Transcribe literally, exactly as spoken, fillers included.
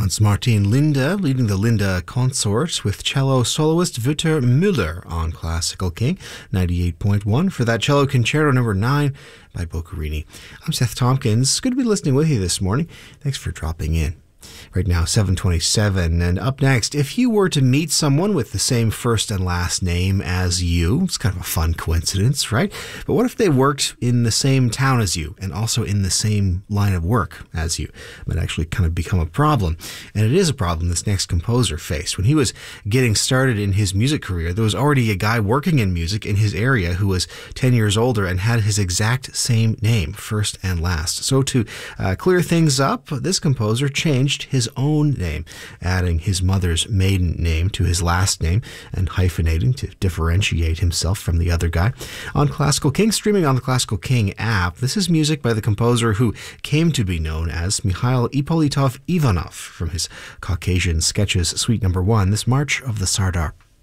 Hans-Martin Linde leading the Linde Consort with cello soloist Wouter Müller on Classical King ninety-eight point one for that cello concerto number nine by Boccherini. I'm Seth Tompkins. Good to be listening with you this morning. Thanks for dropping in. Right now, seven twenty-seven, and up next, if you were to meet someone with the same first and last name as you, it's kind of a fun coincidence, right? But what if they worked in the same town as you and also in the same line of work as you? It might actually kind of become a problem. And it is a problem this next composer faced. When he was getting started in his music career, there was already a guy working in music in his area who was ten years older and had his exact same name, first and last. So to uh, clear things up, this composer changed his own name, adding his mother's maiden name to his last name and hyphenating to differentiate himself from the other guy. On Classical King, streaming on the Classical King app, this is music by the composer who came to be known as Mikhail Ippolitov Ivanov from his Caucasian Sketches Suite Number One, this March of the Sardar.